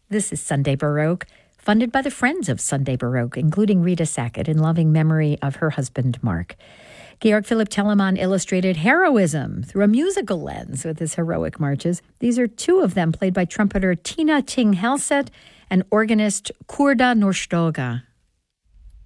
This is Sunday Baroque, funded by the Friends of Sunday Baroque, including Rita Sackett, in loving memory of her husband, Mark. Georg Philipp Telemann illustrated heroism through a musical lens with his heroic marches. These are two of them, played by trumpeter Tina Ting-Helset and organist Kurda Norstoga.